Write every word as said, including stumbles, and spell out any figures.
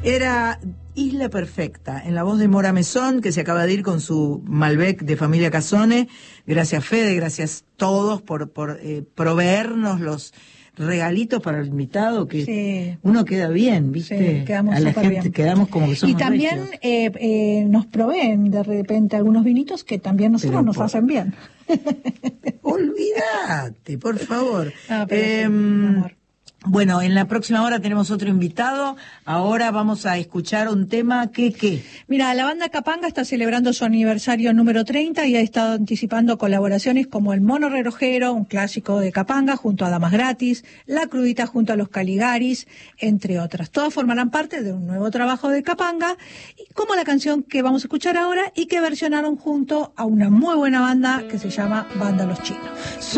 Era Isla Perfecta, en la voz de Mora Mesón, que se acaba de ir con su Malbec de familia Casone. Gracias, Fede, gracias todos por, por eh, proveernos los regalitos para el invitado, que sí. Uno queda bien, ¿viste? Sí, quedamos a la gente bien. Quedamos como que somos Y también eh, eh, nos proveen de repente algunos vinitos que también nosotros pero nos por... hacen bien. Olvídate, por favor. No, pero eh, sí, mi amor. Bueno, en la próxima hora tenemos otro invitado. Ahora vamos a escuchar un tema que, ¿qué? Mira, la banda Capanga está celebrando su aniversario número treinta y ha estado anticipando colaboraciones como El Mono Relojero, un clásico de Capanga, junto a Damas Gratis, La Crudita junto a Los Caligaris, entre otras. Todas formarán parte de un nuevo trabajo de Capanga, como la canción que vamos a escuchar ahora y que versionaron junto a una muy buena banda que se llama Banda Los Chinos.